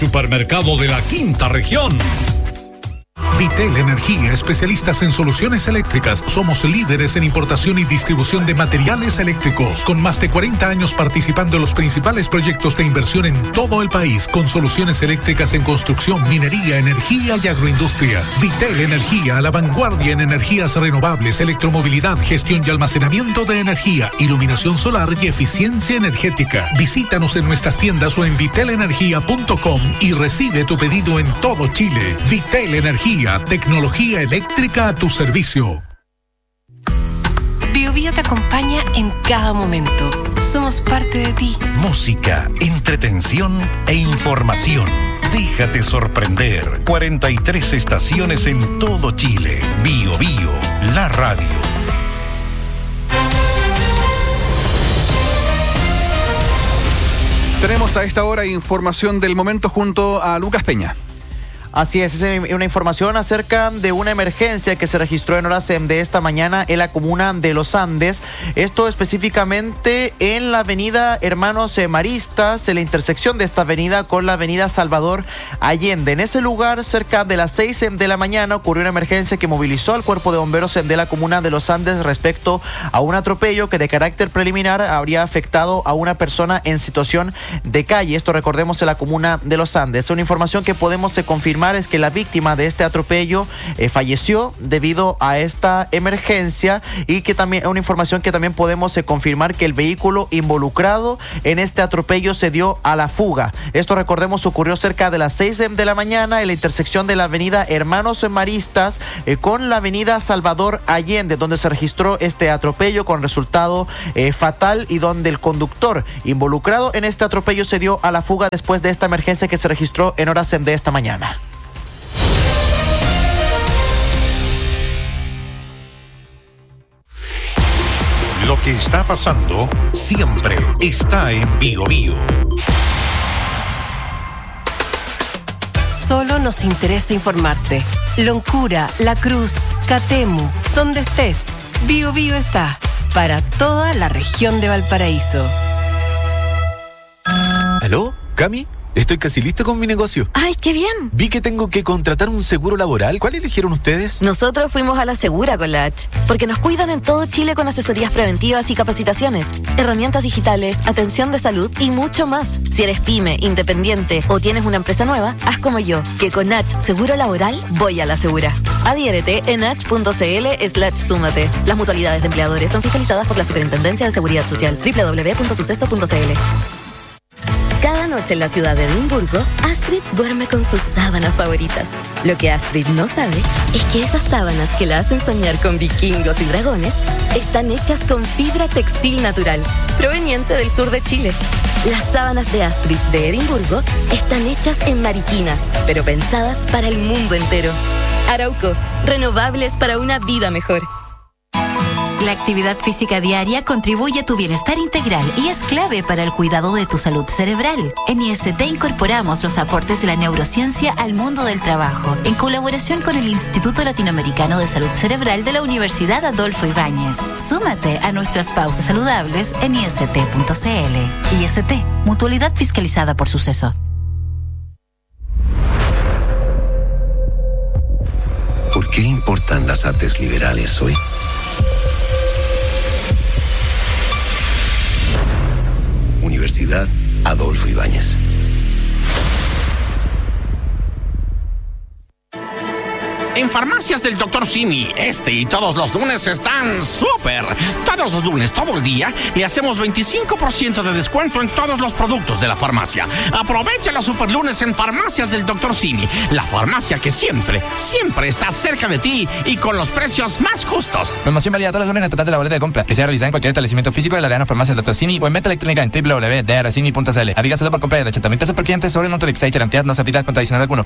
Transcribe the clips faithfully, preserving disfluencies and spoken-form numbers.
Supermercado de la Quinta Región. Vitel Energía, especialistas en soluciones eléctricas. Somos líderes en importación y distribución de materiales eléctricos, con más de cuarenta años participando en los principales proyectos de inversión en todo el país, con soluciones eléctricas en construcción, minería, energía y agroindustria. Vitel Energía, a la vanguardia en energías renovables, electromovilidad, gestión y almacenamiento de energía, iluminación solar y eficiencia energética. Visítanos en nuestras tiendas o en vitel energía punto com y recibe tu pedido en todo Chile. Vitel Energía, tecnología eléctrica a tu servicio. Bio Bio te acompaña en cada momento. Somos parte de ti. Música, entretención e información. Déjate sorprender. cuarenta y tres estaciones en todo Chile. Bio Bio, la radio. Tenemos a esta hora información del momento junto a Lucas Peña. Así es, es una información acerca de una emergencia que se registró en horas de esta mañana en la comuna de Los Andes. Esto específicamente en la avenida Hermanos Maristas, en la intersección de esta avenida con la avenida Salvador Allende. En ese lugar, cerca de las seis de la mañana, ocurrió una emergencia que movilizó al cuerpo de bomberos de la comuna de Los Andes respecto a un atropello que de carácter preliminar habría afectado a una persona en situación de calle. Esto recordemos en la comuna de Los Andes. Una información que podemos confirmar es que la víctima de este atropello eh, falleció debido a esta emergencia, y que también una información que también podemos eh, confirmar que el vehículo involucrado en este atropello se dio a la fuga. Esto, recordemos, ocurrió cerca de las seis de la mañana en la intersección de la avenida Hermanos Maristas eh, con la avenida Salvador Allende, donde se registró este atropello con resultado eh, fatal, y donde el conductor involucrado en este atropello se dio a la fuga después de esta emergencia que se registró en horas de esta mañana. Lo que está pasando siempre está en Bio Bio. Solo nos interesa informarte. Loncura, La Cruz, Catemu, donde estés, Bio Bio está para toda la región de Valparaíso. ¿Aló? ¿Cami? Estoy casi listo con mi negocio. ¡Ay, qué bien! Vi que tengo que contratar un seguro laboral. ¿Cuál eligieron ustedes? Nosotros fuimos a la Segura con la H, porque nos cuidan en todo Chile con asesorías preventivas y capacitaciones, herramientas digitales, atención de salud y mucho más. Si eres pyme, independiente o tienes una empresa nueva, haz como yo, que con H Seguro Laboral voy a la Segura. Adhiérete en h punto c l slash súmate. Las mutualidades de empleadores son fiscalizadas por la Superintendencia de Seguridad Social. doble u doble u doble u punto suceso punto c l. Cada noche en la ciudad de Edimburgo, Astrid duerme con sus sábanas favoritas. Lo que Astrid no sabe es que esas sábanas que la hacen soñar con vikingos y dragones están hechas con fibra textil natural, proveniente del sur de Chile. Las sábanas de Astrid de Edimburgo están hechas en Mariquina, pero pensadas para el mundo entero. Arauco, renovables para una vida mejor. La actividad física diaria contribuye a tu bienestar integral y es clave para el cuidado de tu salud cerebral. En I S T incorporamos los aportes de la neurociencia al mundo del trabajo, en colaboración con el Instituto Latinoamericano de Salud Cerebral de la Universidad Adolfo Ibáñez. Súmate a nuestras pausas saludables en i s t punto c l. I S T, mutualidad fiscalizada por Suceso. ¿Por qué importan las artes liberales hoy? Universidad Adolfo Ibáñez. En Farmacias del doctor Simi, este y todos los lunes están súper. Todos los lunes, todo el día, le hacemos veinticinco por ciento de descuento en todos los productos de la farmacia. Aprovecha los super lunes en Farmacias del doctor Simi, la farmacia que siempre, siempre está cerca de ti y con los precios más justos. Promoción válida todos los lunes en total de la boleta de compra, que sea realizada en cualquier establecimiento físico de la Arena Farmacia del doctor Simi o en venta electrónica en doble u doble u doble u punto d r simi punto c l. Aplica solo por compra de ochenta mil pesos por cliente sobre Nutrilix. Hay cantidad no se aplica con adicional alguno.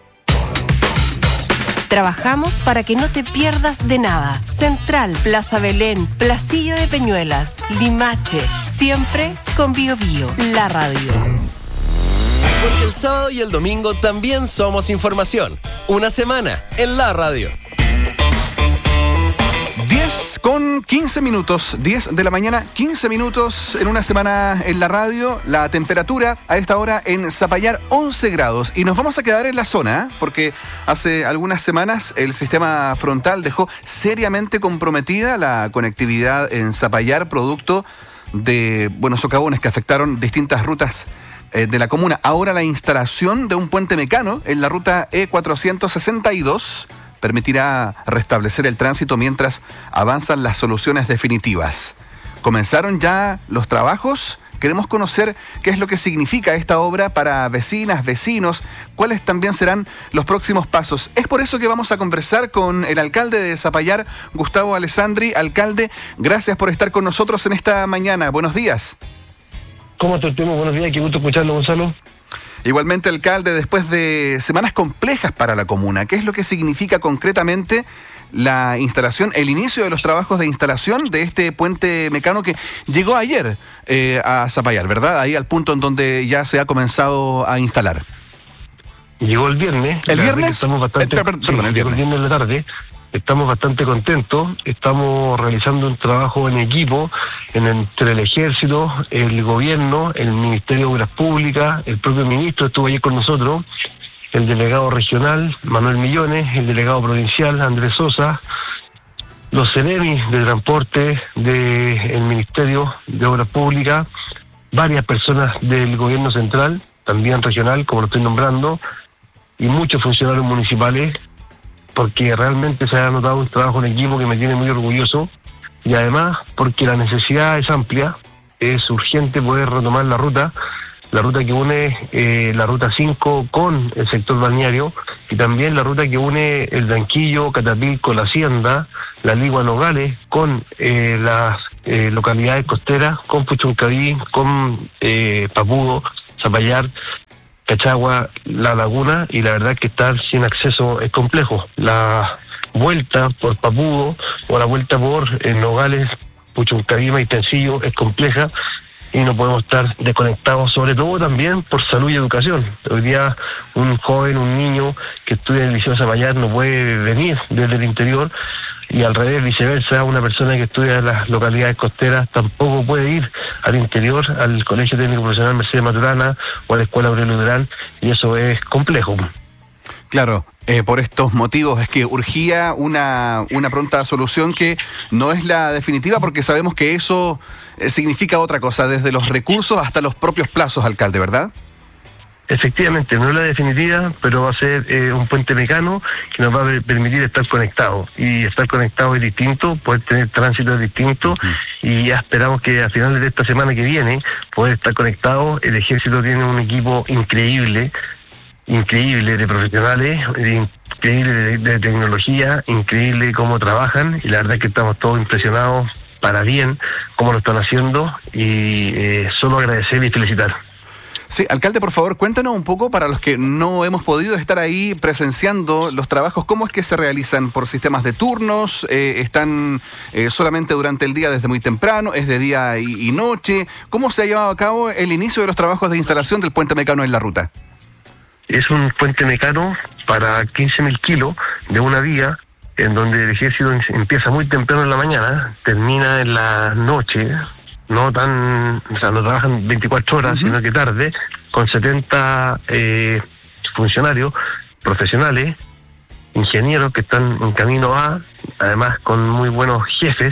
Trabajamos para que no te pierdas de nada. Central, Plaza Belén, Placilla de Peñuelas, Limache, siempre con Bio Bio, la radio. Porque el sábado y el domingo también somos información. Una semana en la radio. diez diez con quince minutos, diez de la mañana, quince minutos en una semana en la radio. La temperatura a esta hora en Zapallar, once grados. Y nos vamos a quedar en la zona, ¿eh? Porque hace algunas semanas el sistema frontal dejó seriamente comprometida la conectividad en Zapallar, producto de buenos socavones que afectaron distintas rutas eh, de la comuna. Ahora la instalación de un puente mecano en la ruta E cuatrocientos sesenta y dos permitirá restablecer el tránsito mientras avanzan las soluciones definitivas. ¿Comenzaron ya los trabajos? Queremos conocer qué es lo que significa esta obra para vecinas, vecinos, cuáles también serán los próximos pasos. Es por eso que vamos a conversar con el alcalde de Zapallar, Gustavo Alessandri. Alcalde, gracias por estar con nosotros en esta mañana. Buenos días. ¿Cómo estás, Temo? Buenos días, qué gusto escucharlo, Gonzalo. Igualmente, alcalde, después de semanas complejas para la comuna, ¿qué es lo que significa concretamente la instalación, el inicio de los trabajos de instalación de este puente mecano que llegó ayer eh, a Zapallar, ¿verdad? Ahí al punto en donde ya se ha comenzado a instalar. Llegó el viernes. ¿El viernes? Estamos bastante, eh, perdón, sí, perdón, el viernes. el viernes de la tarde. Estamos bastante contentos, estamos realizando un trabajo en equipo en, entre el Ejército, el Gobierno, el Ministerio de Obras Públicas, el propio ministro estuvo ayer con nosotros, el delegado regional, Manuel Millones, el delegado provincial, Andrés Sosa, los CEREMI de Transporte del Ministerio de Obras Públicas, varias personas del Gobierno Central, también regional, como lo estoy nombrando, y muchos funcionarios municipales, porque realmente se ha notado un trabajo en equipo que me tiene muy orgulloso, y además porque la necesidad es amplia, es urgente poder retomar la ruta, la ruta que une eh, la ruta cinco con el sector balneario, y también la ruta que une el Blanquillo, Catapilco, La Hacienda, la Ligua, Nogales, con eh, las eh, localidades costeras, con Puchuncaví, con eh, Papudo, Zapallar, Cachagua, La Laguna, y la verdad es que estar sin acceso es complejo. La vuelta por Papudo o la vuelta por eh, Nogales, Puchuncaví, Maitencillo es compleja y no podemos estar desconectados, sobre todo también por salud y educación. Hoy día un joven, un niño que estudia en el Liceo de Zapallar no puede venir desde el interior, y al revés, viceversa, una persona que estudia en las localidades costeras tampoco puede ir al interior, al Colegio Técnico Profesional Mercedes Maturana o a la Escuela Aurelio Durán, y eso es complejo. Claro, eh, por estos motivos es que urgía una, una pronta solución que no es la definitiva, porque sabemos que eso eh, significa otra cosa, desde los recursos hasta los propios plazos, alcalde, ¿verdad? Efectivamente, no es la definitiva, pero va a ser eh, un puente mecano que nos va a permitir estar conectados. Y estar conectados es distinto, poder tener tránsito es distinto, uh-huh. Y ya esperamos que a finales de esta semana que viene poder estar conectados. El Ejército tiene un equipo increíble, increíble de profesionales, increíble de, de tecnología, increíble cómo trabajan, y la verdad es que estamos todos impresionados para bien cómo lo están haciendo, y eh, solo agradecer y felicitar. Sí, alcalde, por favor, cuéntanos un poco, para los que no hemos podido estar ahí presenciando los trabajos, ¿cómo es que se realizan? ¿Por sistemas de turnos? Eh, ¿Están eh, solamente durante el día desde muy temprano? ¿Es de día y, y noche? ¿Cómo se ha llevado a cabo el inicio de los trabajos de instalación del puente mecano en la ruta? Es un puente mecano para quince mil kilos de una vía, en donde el Ejército empieza muy temprano en la mañana, termina en la noche. No tan, o sea, no trabajan veinticuatro horas, uh-huh. Sino que tarde, con setenta eh, funcionarios profesionales, ingenieros que están en camino a, además con muy buenos jefes,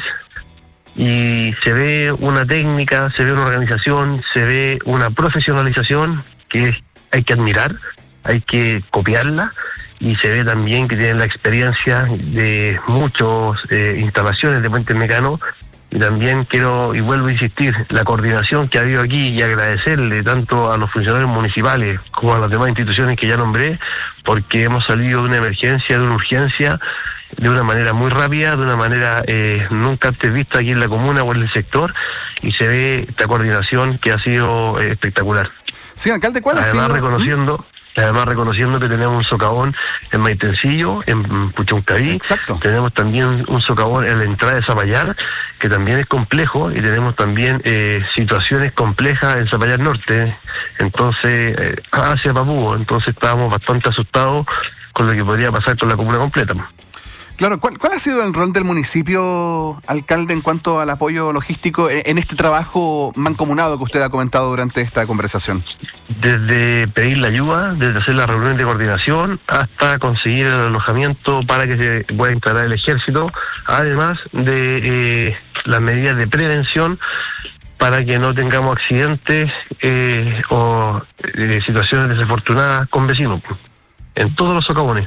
y se ve una técnica, se ve una organización, se ve una profesionalización que hay que admirar, hay que copiarla, y se ve también que tienen la experiencia de muchas eh, instalaciones de puentes mecanos. Y también quiero, y vuelvo a insistir, la coordinación que ha habido aquí, y agradecerle tanto a los funcionarios municipales como a las demás instituciones que ya nombré, porque hemos salido de una emergencia, de una urgencia, de una manera muy rápida, de una manera eh, nunca antes vista aquí en la comuna o en el sector, y se ve esta coordinación que ha sido eh, espectacular. Sí, alcalde, ¿cuál ha sido? Además, reconociendo... Además, reconociendo que tenemos un socavón en Maitencillo, en Puchuncaví. Exacto. Tenemos también un socavón en la entrada de Zapallar, que también es complejo, y tenemos también eh, situaciones complejas en Zapallar Norte, entonces, eh, hacia Papudo. Entonces estábamos bastante asustados con lo que podría pasar con la comuna completa. Claro, ¿cuál, ¿cuál ha sido el rol del municipio, alcalde, en cuanto al apoyo logístico en, en este trabajo mancomunado que usted ha comentado durante esta conversación? Desde pedir la ayuda, desde hacer las reuniones de coordinación, hasta conseguir el alojamiento para que se pueda instalar el ejército, además de eh, las medidas de prevención para que no tengamos accidentes eh, o eh, situaciones desafortunadas con vecinos, en todos los socavones.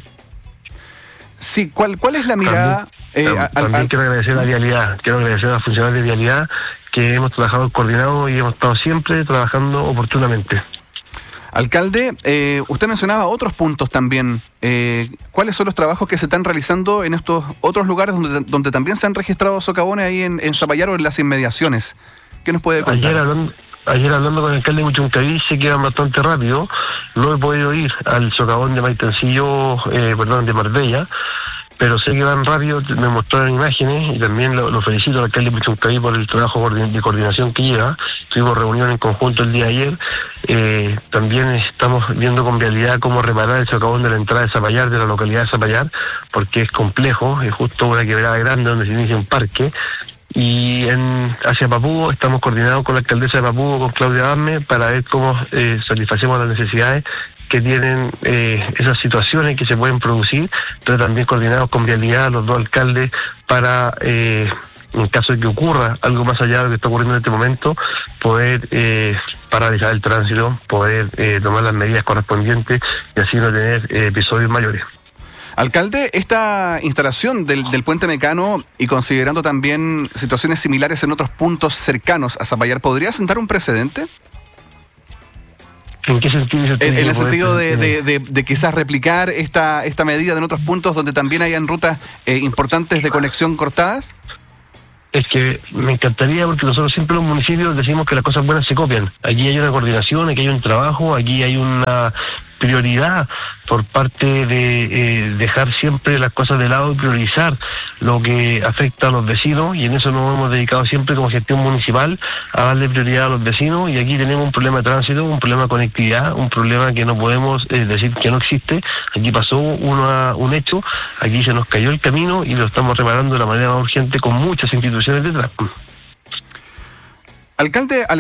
Sí, ¿cuál cuál es la mirada? También, eh, al, también al, quiero agradecer a la vialidad, quiero agradecer a los funcionarios de vialidad que hemos trabajado coordinado y hemos estado siempre trabajando oportunamente. Alcalde, eh, usted mencionaba otros puntos también. Eh, ¿Cuáles son los trabajos que se están realizando en estos otros lugares donde, donde también se han registrado socavones ahí en, en Zapallar o en las inmediaciones? ¿Qué nos puede contar? Ayer hablando, ayer hablando con el alcalde de Muchuncaví se quedan bastante rápido. No he podido ir al socavón de Maitencillo, eh, perdón, de Marbella, pero sé que van rápido, me mostraron imágenes y también lo, lo felicito al alcalde de Muchuncaví por el trabajo de coordinación que lleva. Tuvimos reunión en conjunto el día de ayer. Eh, también estamos viendo con vialidad cómo reparar el socavón de la entrada de Zapallar, de la localidad de Zapallar, porque es complejo, es justo una quebrada grande donde se inicia un parque. Y en hacia Papugo estamos coordinados con la alcaldesa de Papugo, con Claudia Adame, para ver cómo eh, satisfacemos las necesidades que tienen eh, esas situaciones que se pueden producir, pero también coordinados con vialidad, los dos alcaldes, para, eh, en caso de que ocurra algo más allá de lo que está ocurriendo en este momento, poder eh, paralizar el tránsito, poder eh, tomar las medidas correspondientes y así no tener eh, episodios mayores. Alcalde, esta instalación del, del puente Mecano y considerando también situaciones similares en otros puntos cercanos a Zapallar, ¿podría sentar un precedente? ¿En qué sentido? En, en el sentido de, de, de, de quizás replicar esta, esta medida en otros puntos donde también hayan rutas eh, importantes de conexión cortadas. Es que me encantaría, porque nosotros siempre los municipios decimos que las cosas buenas se copian. Aquí hay una coordinación, aquí hay un trabajo, aquí hay una prioridad por parte de eh, dejar siempre las cosas de lado y priorizar lo que afecta a los vecinos, y en eso nos hemos dedicado siempre como gestión municipal a darle prioridad a los vecinos. Y aquí tenemos un problema de tránsito, un problema de conectividad, un problema que no podemos eh, decir que no existe. Aquí pasó una, un hecho, aquí se nos cayó el camino y lo estamos reparando de la manera más urgente con muchas instituciones detrás. Alcalde,